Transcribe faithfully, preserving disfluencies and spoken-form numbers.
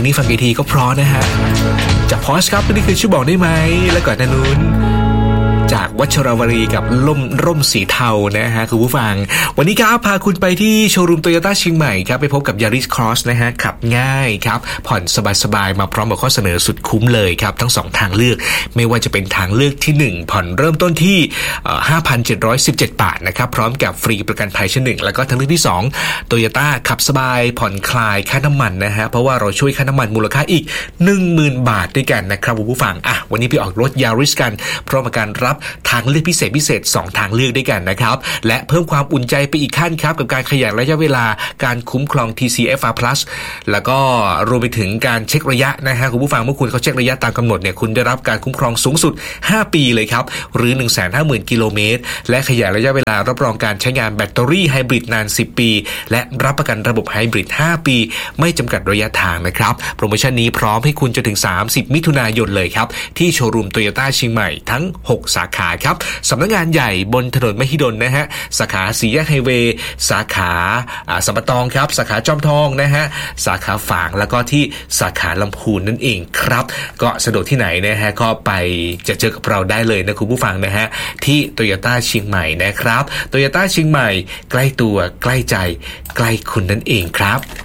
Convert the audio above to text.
นี้ฟังกี่ทีก็เพราะนะฮะจากพอชครับนี่คือชื่อบอกได้ไหมและก่อนหน้านู้นจากวัชรวรีกับล่มร่มสีเทานะฮะคุณผู้ฟังวันนี้ครับพาคุณไปที่โชว์รูมโตโยต้าเชียงใหม่ครับไปพบกับ Yaris Cross นะฮะขับง่ายครับผ่อนสบายๆมาพร้อมกับข้อเสนอสุดคุ้มเลยครับทั้งสองทางเลือกไม่ว่าจะเป็นทางเลือกที่หนึ่งผ่อนเริ่มต้นที่ ห้าพันเจ็ดร้อยสิบเจ็ด บาทนะครับพร้อมกับฟรีประกันภัยชั้นหนึ่งแล้วก็ทางเลือกที่สอง Toyota ขับสบายผ่อนคลายค่าน้ำมันนะฮะเพราะว่าเราช่วยค่าน้ำมันมูลค่าอีก หนึ่งหมื่น บาทด้วยกันนะครับคุณผู้ฟังอ่ะวันนี้ไปออกรถ Yaris กันพร้อมกับการรับทางเลือกพิเศษพิเศษสองทางเลือกด้วยกันนะครับและเพิ่มความอุ่นใจไปอีกขั้นครับกับการขยายระยะเวลาการคุ้มครอง ที ซี เอฟ อาร์ Plus แล้วก็รวมไปถึงการเช็คระยะนะฮะคุณผู้ฟังเมื่อคุณเขาเช็คระยะตามกำหนดเนี่ยคุณได้รับการคุ้มครองสูงสุดห้าปีเลยครับหรือ หนึ่งแสนห้าหมื่น กิโลเมตรและขยายระยะเวลารับรองการใช้งานแบตเตอรี่ไฮบริดนานสิบปีและรับประกันระบบไฮบริดห้าปีไม่จำกัดระยะทางนะครับโปรโมชั่นนี้พร้อมให้คุณจนถึงสามสิบมิถุนายนเลยครับที่โชว์รูม Toyota เชียงใหม่ทั้งหกสาขาครับสำนักงานใหญ่บนถนนมหิดลนะฮะสาขาสี่แยกไฮเวย์สาขาสัมปตองครับสาขาจอมทองนะฮะสาขาฝางแล้วก็ที่สาขาลำพูนนั่นเองครับก็สะดวกที่ไหนนะฮะก็ไปจะเจอกับเราได้เลยนะคุณผู้ฟังนะฮะที่ Toyota เชียงใหม่นะครับ Toyota เชียงใหม่ใกล้ตัวใกล้ใจใกล้คุณนั่นเองครับ